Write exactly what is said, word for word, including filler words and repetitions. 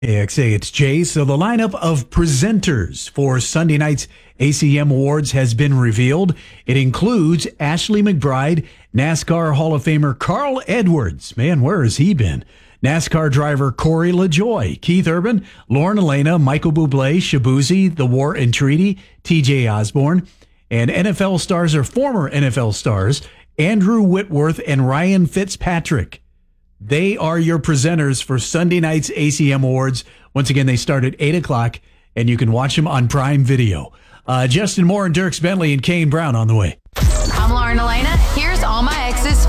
A X A, it's Jay. So the lineup of presenters for Sunday night's A C M Awards has been revealed. It includes Ashley McBryde, NASCAR Hall of Famer Carl Edwards. Man, where has he been? NASCAR driver Corey LaJoie, Keith Urban, Lauren Elena, Michael Bublé, Shabuzi, The War and Treaty, T J Osborne, and N F L stars or former N F L stars, Andrew Whitworth and Ryan Fitzpatrick. They are your presenters for Sunday night's A C M Awards. Once again, they start at eight o'clock, and you can watch them on Prime Video. Uh, Justin Moore and Dierks Bentley and Kane Brown on the way. I'm Lauren Elena.